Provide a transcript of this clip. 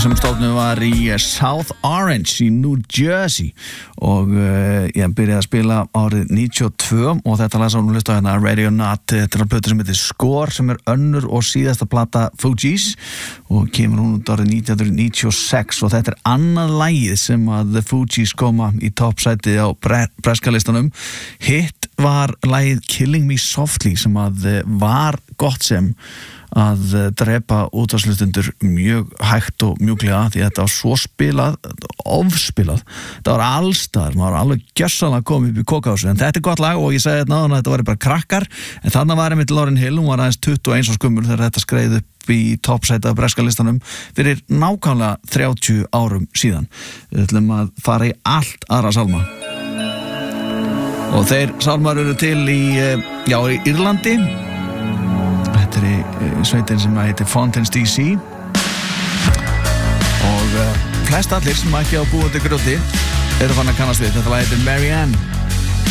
sem stofnuð var í South Orange í New Jersey og ég byrjaði að spila árið 92 og þetta lag sem hún hlusta á hérna Radionaut, þetta er plötu sem heitir Score sem önnur og síðasta plata Fugees og kemur hún út árið 1996 og þetta annað lagið sem að The Fugees koma í toppsætið á breska listanum. Hitt var lagið Killing Me Softly sem að var gott sem að drepa útvarpshlustendur mjög hægt og mjúklega því að þetta var svo spilað, ofspilað, þetta var allstaðar, maður var alveg gjörsamlega komið upp í kókahásu, en þetta gott lag og ég segi þetta náðan að þetta var bara krakkar, en þarna var einmitt Lauryn Hill, hún var aðeins 21 árs gömul þegar þetta skreið upp í toppsæti af breska listanum fyrir nákvæmlega 30 árum síðan. Við ætlum að fara í allt aðra sálma. Og þeir sálmar eru til í Írlandi. Þetta er í sveitin sem heitir Fountains DC og flest allir sem ekki á búandi grjóti eru fann að kannast við. Þetta lag heitir Marianne.